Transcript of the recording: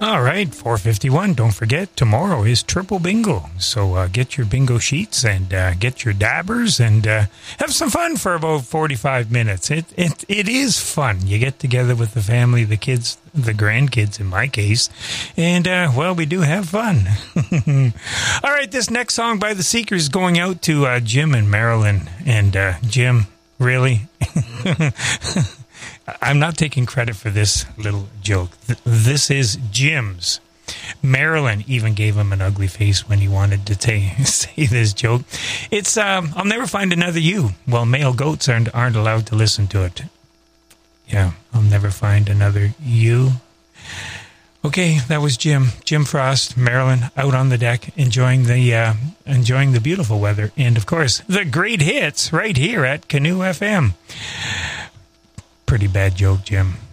All right, 4:51. Don't forget, tomorrow is triple bingo. So get your bingo sheets and get your dabbers and have some fun for about 45 minutes. It is fun. You get together with the family, the kids, the grandkids in my case, and, well, we do have fun. All right, this next song by The Seekers is going out to Jim and Marilyn. And Jim, really? I'm not taking credit for this little joke. This is Jim's. Marilyn even gave him an ugly face when he wanted to say this joke. It's, I'll never find another you. Well, male goats aren't allowed to listen to it. Yeah, I'll never find another you. Okay, that was Jim. Jim Frost, Marilyn, out on the deck, enjoying the beautiful weather. And, of course, the great hits right here at Canoe FM. Pretty bad joke, Jim.